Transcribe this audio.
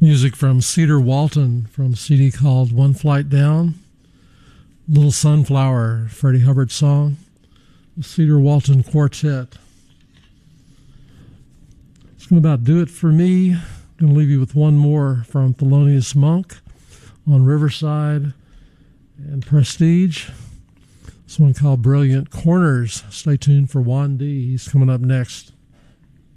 Music from Cedar Walton from a CD called One Flight Down. Little Sunflower, Freddie Hubbard song. The Cedar Walton Quartet. It's going to about do it for me. I'm going to leave you with one more from Thelonious Monk on Riverside and Prestige. This one called Brilliant Corners. Stay tuned for Juan D. He's coming up next.